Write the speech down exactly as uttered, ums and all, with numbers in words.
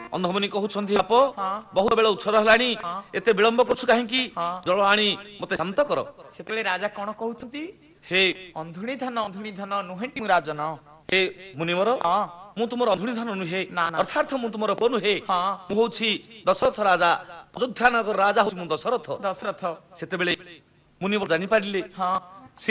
ଅନ୍ଧମୁନି କହୁଛନ୍ତି ବାପ ବହୁତ ବେଳ ଉଚ୍ଛର ହେଲାଣି ଏତେ ବିଳମ୍ବ କରୁଛୁ କାହିଁକି ଜଳ ଆଣି ମତେ ଶାନ୍ତ କର। ସେତେବେଳେ ରାଜା କଣ କହୁଛନ୍ତି ହେ ଅନ୍ଧୁଣି ଧନ ଅନ୍ଧୁଣି ଧନ ନୁହେଁଟି ମୁଁ ରାଜନ ହେ ମୁନିମର ମୁଁ ତୁମର ଅନ୍ଧୁଣି ଧନ ନୁହେଁ ଅର୍ଥାତ୍ ମୁଁ ତୁମର ପୁଅ ନୁହେଁ ମୁଁ ହଉଛି ଦଶରଥ ରାଜା ଅଯୋଧ୍ୟା ନଗର ରାଜା ହଉଛି ମୁଁ ଦଶରଥ ଦଶରଥ ସେତେବେଳେ ମୁନିବର ଜାଣିପାରିଲେ